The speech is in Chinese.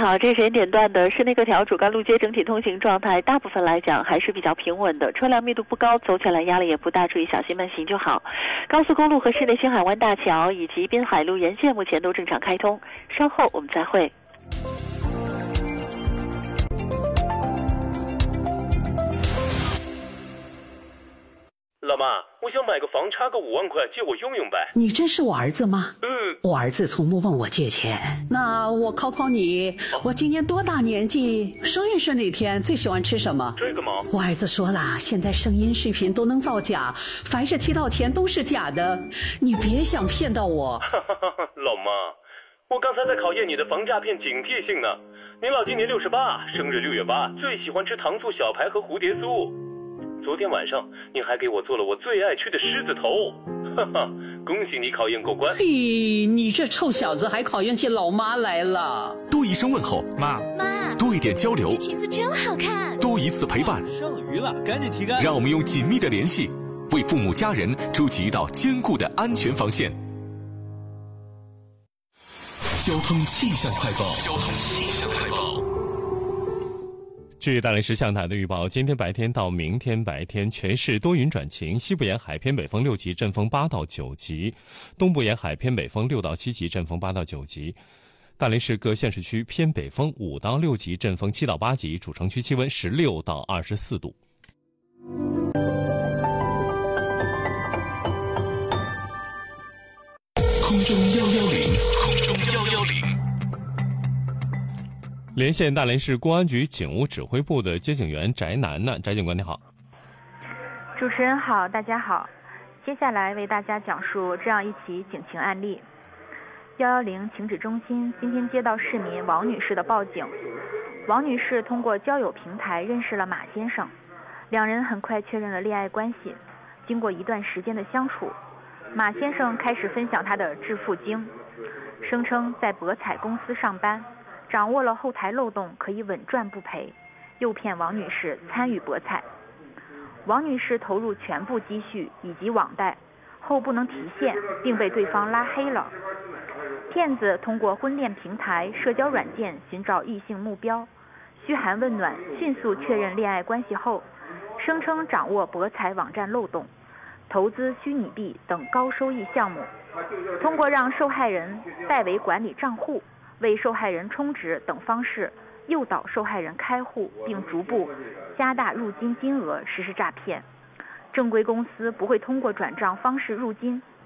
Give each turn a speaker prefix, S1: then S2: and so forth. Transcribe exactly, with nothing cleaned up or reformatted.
S1: 好，这时间点段的市内各条主干路街整体通行状态，大部分来讲还是比较平稳的，车辆密度不高，走起来压力也不大，注意小心慢行就好。高速公路和市内新海湾大桥以及滨海路沿线目前都正常开通，稍后我们再会。
S2: 老妈，我想买个房，差个五万块，借我用用呗。
S3: 你真是我儿子吗？
S2: 嗯，
S3: 我儿子从不问我借钱。那我考考你，哦、我今年多大年纪？生日是哪天？最喜欢吃什么？
S2: 这个吗？
S3: 我儿子说了，现在声音视频都能造假，凡是提到钱都是假的，你别想骗到我。
S2: 老妈，我刚才在考验你的防诈骗警惕性呢。您老今年六十八，生日六月八，最喜欢吃糖醋小排和蝴蝶酥。昨天晚上您还给我做了我最爱吃的狮子头，哈哈，恭喜你考验过关。
S3: 嘿，你这臭小子还考验起老妈来了。
S4: 多一声问候，
S5: 妈
S4: 妈，多一点交流，
S5: 这裙子真好看，
S4: 多一次陪伴，
S6: 剩余了赶紧提干。
S4: 让我们用紧密的联系为父母家人筑起一道坚固的安全防线。交通气象快报，交通气象快报。
S7: 据大连市气象台的预报，今天白天到明天白天，全市多云转晴，西部沿海偏北风六级，阵风八到九级；东部沿海偏北风六到七级，阵风八到九级。大连市各县市区偏北风五到六级，阵风七到八级，主城区气温十六到二十四度。
S4: 空中幺幺零，空中幺幺零。
S7: 连线大连市公安局警务指挥部的接警员翟楠楠，翟警官你好。
S8: 主持人好，大家好。接下来为大家讲述这样一起警情案例。一一零情指中心今天接到市民王女士的报警。王女士通过交友平台认识了马先生，两人很快确认了恋爱关系。经过一段时间的相处，马先生开始分享他的致富经，声称在博彩公司上班，掌握了后台漏洞，可以稳赚不赔，诱骗王女士参与博彩。王女士投入全部积蓄以及网贷后不能提现，并被对方拉黑了。骗子通过婚恋平台、社交软件寻找异性目标，嘘寒问暖，迅速确认恋爱关系后，声称掌握博彩网站漏洞、投资虚拟币等高收益项目，通过让受害人代为管理账户、为受害人充值等方式诱导受害人开户，并逐步加大入金金额实施诈骗。正规公司不会通过转账方式入金，